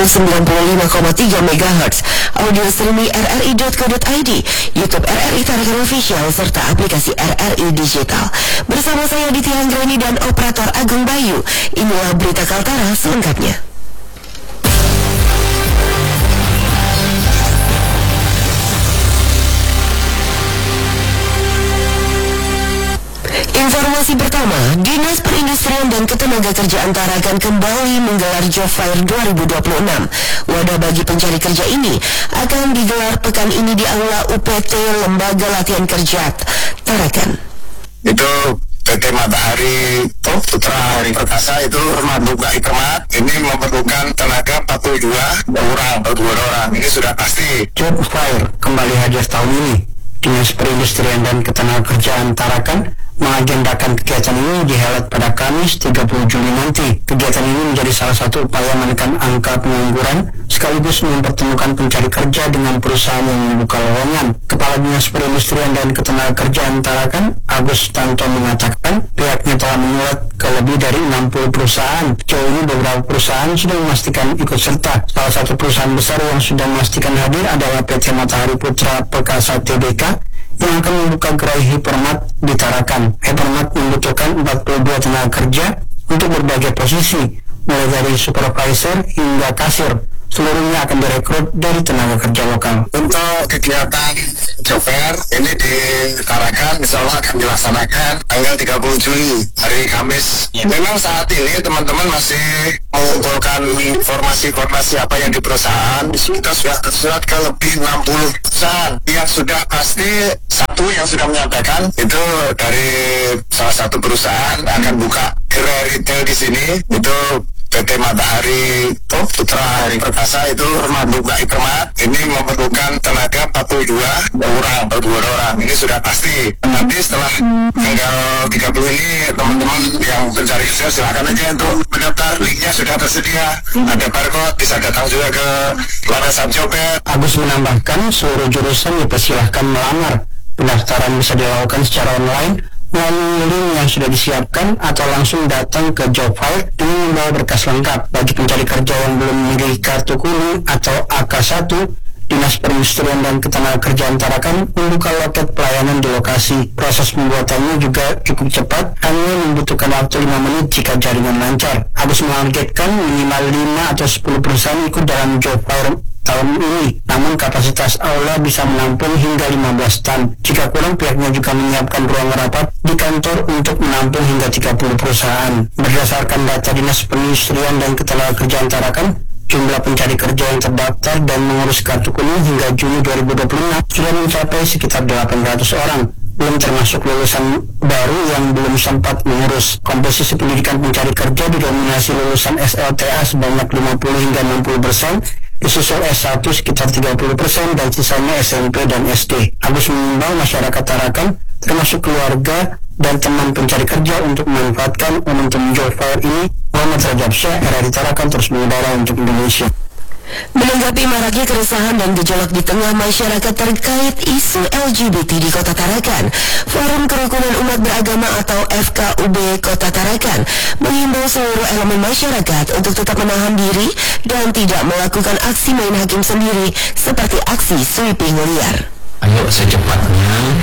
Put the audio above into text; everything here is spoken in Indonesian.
95,3 MHz, audio streaming rri.co.id, YouTube RRI Tarakan Official, serta aplikasi RRI Digital. Bersama saya Ditya Anggreni dan operator Agung Bayu, inilah berita Kaltara selengkapnya. Informasi pertama, Dinas Perindustrian dan Ketenagakerjaan Tarakan kembali menggelar Job Fair 2026. Wadah bagi pencari kerja ini akan digelar pekan ini di Aula UPT Lembaga Latihan Kerja Tarakan. Itu PT Matahari Putra Perkasa itu membuka ikmat. Ini memerlukan tenaga 42 orang. Ini sudah pasti. Job Fair kembali hadir tahun ini. Dinas Perindustrian dan Ketenagakerjaan Tarakan mengagendakan kegiatan ini dihelat pada Kamis 30 Juli nanti. Kegiatan ini menjadi salah satu upaya menekan angka pengangguran sekaligus mempertemukan pencari kerja dengan perusahaan yang membuka lowongan. Kepala Dinas Perindustrian dan Ketenagakerjaan Tarakan, Agus Tanto, mengatakan pihaknya telah menyurat ke lebih dari 60 perusahaan. Sejauh ini beberapa perusahaan sudah memastikan ikut serta. Salah satu perusahaan besar yang sudah memastikan hadir adalah PT Matahari Putra Perkasa Tbk yang akan membuka gerai Hypermart di Tarakan. Hypermart membutuhkan 42 tenaga kerja untuk berbagai posisi, mulai dari supervisor hingga kasir. Seluruhnya akan direkrut dari tenaga kerja lokal. Untuk kegiatan Job Fair ini di Tarakan insya Allah akan dilaksanakan tanggal 30 Juli, hari Kamis. Memang saat ini teman-teman masih mengumpulkan informasi apa yang di perusahaan. Kita sudah tersurat ke lebih 60 perusahaan. Yang sudah pasti satu yang sudah menyampaikan itu dari salah satu perusahaan akan buka gerai retail di sini. Itu PT Matahari Putra Perkasa itu membuka ikmat. Ini memerlukan tenaga 42 orang. Ini sudah pasti. Nanti setelah tanggal 30 ini teman-teman yang pencari kerja silakan aja untuk mendaftar. Linknya sudah tersedia. Ada barcode, bisa datang juga ke Laras Job Fair. Agus menambahkan seluruh jurusan dipersilahkan melamar. Pendaftaran bisa dilakukan secara online melalui link yang sudah disiapkan atau langsung datang ke Job Fair dengan membawa berkas lengkap. Bagi pencari kerja yang belum memiliki kartu kuning atau AK1, Dinas Perindustrian dan Ketenagakerjaan Tarakan membuka loket pelayanan di lokasi. Proses pembuatannya juga cukup cepat, hanya membutuhkan waktu 5 menit jika jaringan lancar. Agus menargetkan minimal 5 atau 10 perusahaan ikut dalam Job Fair tahun ini, namun kapasitas aula bisa menampung hingga 15 ton. Jika kurang, pihaknya juga menyiapkan ruang rapat di kantor untuk menampung hingga 30 perusahaan. Berdasarkan data Dinas Perindustrian dan Ketenagakerjaan Tarakan, jumlah pencari kerja yang terdaftar dan mengurus kartu kuning hingga Juni 2026 sudah mencapai sekitar 800 orang. Belum termasuk lulusan baru yang belum sempat mengurus. Komposisi pendidikan pencari kerja didominasi lulusan SLTA sebanyak 50 hingga 60%, disusul S1 sekitar 30% dan sisanya SMP dan SD. Agus mengimbau masyarakat Tarakan termasuk keluarga dan teman pencari kerja untuk memanfaatkan momentum Job Fair ini. Muhammad Rajab Syah, RRI Tarakan, terus mengudara untuk Indonesia. Menanggapi maraknya keresahan dan gejolak di tengah masyarakat terkait isu LGBT di Kota Tarakan, Forum Kerukunan Umat Beragama atau FKUB Kota Tarakan mengimbau seluruh elemen masyarakat untuk tetap menahan diri dan tidak melakukan aksi main hakim sendiri seperti aksi sweeping liar. Ayo secepatnya